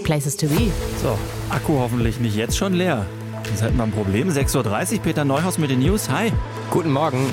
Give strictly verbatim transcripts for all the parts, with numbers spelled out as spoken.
Places to be. So, Akku hoffentlich nicht jetzt schon leer. Das hätten wir ein Problem. sechs Uhr dreißig, Peter Neuhaus mit den News. Hi. Guten Morgen.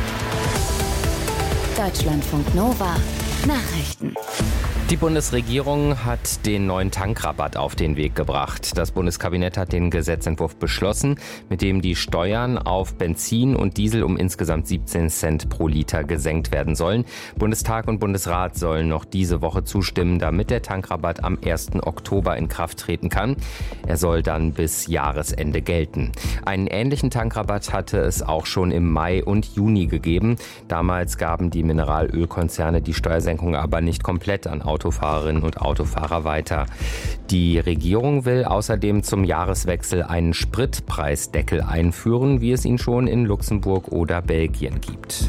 Deutschlandfunk Nova. Nachrichten. Die Bundesregierung hat den neuen Tankrabatt auf den Weg gebracht. Das Bundeskabinett hat den Gesetzentwurf beschlossen, mit dem die Steuern auf Benzin und Diesel um insgesamt siebzehn Cent pro Liter gesenkt werden sollen. Bundestag und Bundesrat sollen noch diese Woche zustimmen, damit der Tankrabatt am ersten Oktober in Kraft treten kann. Er soll dann bis Jahresende gelten. Einen ähnlichen Tankrabatt hatte es auch schon im Mai und Juni gegeben. Damals gaben die Mineralölkonzerne die Steuersenkung aber nicht komplett an Autofahrerinnen und Autofahrer weiter. Die Regierung will außerdem zum Jahreswechsel einen Spritpreisdeckel einführen, wie es ihn schon in Luxemburg oder Belgien gibt.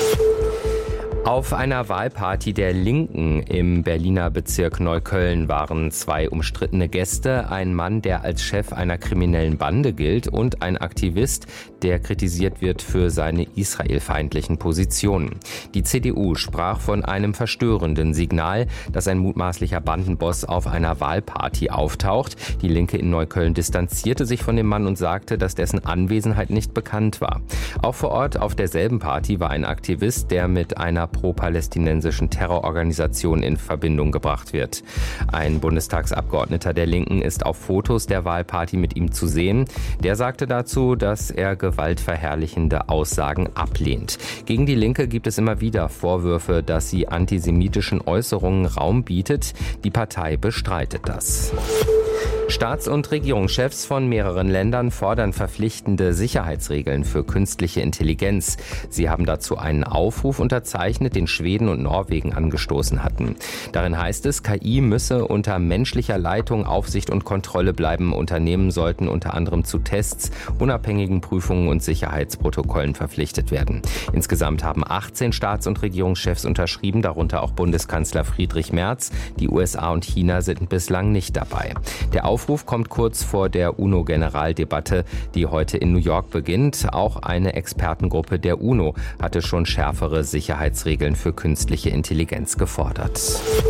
Auf einer Wahlparty der Linken im Berliner Bezirk Neukölln waren zwei umstrittene Gäste, ein Mann, der als Chef einer kriminellen Bande gilt, und ein Aktivist, der kritisiert wird für seine israelfeindlichen Positionen. Die C D U sprach von einem verstörenden Signal, dass ein mutmaßlicher Bandenboss auf einer Wahlparty auftaucht. Die Linke in Neukölln distanzierte sich von dem Mann und sagte, dass dessen Anwesenheit nicht bekannt war. Auch vor Ort auf derselben Party war ein Aktivist, der mit einer pro-palästinensischen Terrororganisation in Verbindung gebracht wird. Ein Bundestagsabgeordneter der Linken ist auf Fotos der Wahlparty mit ihm zu sehen. Der sagte dazu, dass er gewaltverherrlichende Aussagen ablehnt. Gegen die Linke gibt es immer wieder Vorwürfe, dass sie antisemitischen Äußerungen Raum bietet. Die Partei bestreitet das. Staats- und Regierungschefs von mehreren Ländern fordern verpflichtende Sicherheitsregeln für künstliche Intelligenz. Sie haben dazu einen Aufruf unterzeichnet, den Schweden und Norwegen angestoßen hatten. Darin heißt es, K I müsse unter menschlicher Leitung, Aufsicht und Kontrolle bleiben. Unternehmen sollten unter anderem zu Tests, unabhängigen Prüfungen und Sicherheitsprotokollen verpflichtet werden. Insgesamt haben achtzehn Staats- und Regierungschefs unterschrieben, darunter auch Bundeskanzler Friedrich Merz. Die U S A und China sind bislang nicht dabei. Der Aufruf kommt kurz vor der UNO-Generaldebatte, die heute in New York beginnt. Auch eine Expertengruppe der UNO hatte schon schärfere Sicherheitsregeln für künstliche Intelligenz gefordert.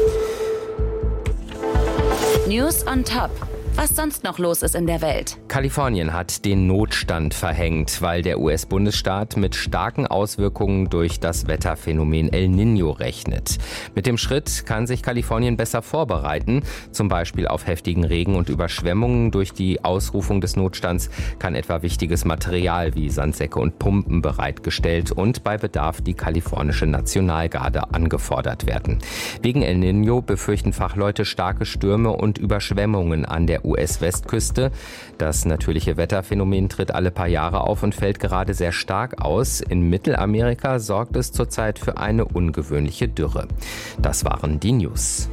News on Top. Was sonst noch los ist in der Welt. Kalifornien hat den Notstand verhängt, weil der U S-Bundesstaat mit starken Auswirkungen durch das Wetterphänomen El Niño rechnet. Mit dem Schritt kann sich Kalifornien besser vorbereiten. Zum Beispiel auf heftigen Regen und Überschwemmungen. Durch die Ausrufung des Notstands kann etwa wichtiges Material wie Sandsäcke und Pumpen bereitgestellt und bei Bedarf die kalifornische Nationalgarde angefordert werden. Wegen El Niño befürchten Fachleute starke Stürme und Überschwemmungen an der U S-Westküste. Das natürliche Wetterphänomen tritt alle paar Jahre auf und fällt gerade sehr stark aus. In Mittelamerika sorgt es zurzeit für eine ungewöhnliche Dürre. Das waren die News.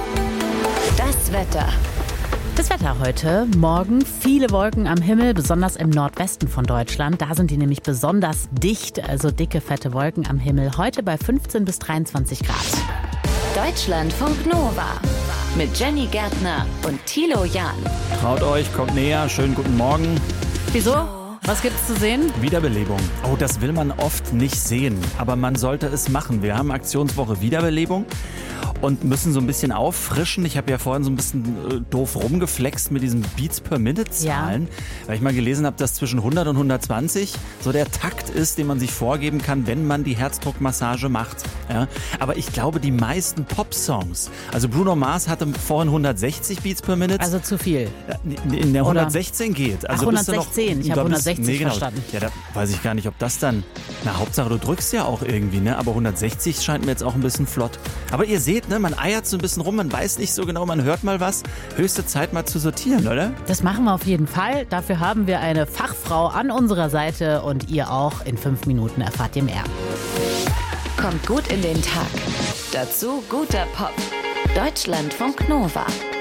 Das Wetter. Das Wetter heute, morgen viele Wolken am Himmel, besonders im Nordwesten von Deutschland. Da sind die nämlich besonders dicht, also dicke, fette Wolken am Himmel. Heute bei fünfzehn bis dreiundzwanzig Grad. Deutschlandfunk Nova. Mit Jenny Gärtner und Thilo Jahn. Traut euch, kommt näher, schönen guten Morgen. Wieso? Was gibt's zu sehen? Wiederbelebung. Oh, das will man oft nicht sehen, aber man sollte es machen. Wir haben Aktionswoche Wiederbelebung und müssen so ein bisschen auffrischen. Ich habe ja vorhin so ein bisschen äh, doof rumgeflext mit diesen Beats per Minute Zahlen, ja. Weil ich mal gelesen habe, dass zwischen hundert und hundertzwanzig so der Takt ist, den man sich vorgeben kann, wenn man die Herzdruckmassage macht. Ja? Aber ich glaube, die meisten Pop-Songs, also Bruno Mars hatte vorhin hundertsechzig Beats per Minute. Also zu viel. In der hundertsechzehn geht. Also Ach, hundertsechzehn, noch, ich habe hundertsechzig nee, genau. verstanden. Ja, da weiß ich gar nicht, ob das dann, na Hauptsache du drückst ja auch irgendwie, ne? Aber hundertsechzig scheint mir jetzt auch ein bisschen flott. Aber ihr seht, ne, man eiert so ein bisschen rum, man weiß nicht so genau, man hört mal was. Höchste Zeit mal zu sortieren, oder? Das machen wir auf jeden Fall. Dafür haben wir eine Fachfrau an unserer Seite und ihr auch. In fünf Minuten erfahrt ihr mehr. Kommt gut in den Tag. Dazu guter Pop. Deutschlandfunk Nova.